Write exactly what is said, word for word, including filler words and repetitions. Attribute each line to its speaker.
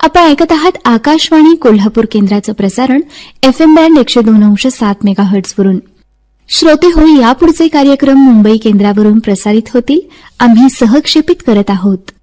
Speaker 1: आपण ऐकत आहात आकाशवाणी कोल्हापूर केंद्राचं प्रसारण एफ एम बँड एकशे दोन अंश सात मेगाहर्ट्झवरून. श्रोते हो, यापुढचे कार्यक्रम मुंबई केंद्रावरून प्रसारित होतील. आम्ही सहक्षेपित करत आहोत.